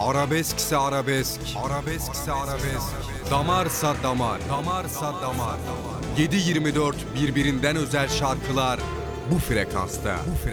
Arabeskse arabesk, arabeskse arabesk. Damarsa damar, damarsa damar. 7/24 birbirinden özel şarkılar bu frekansta.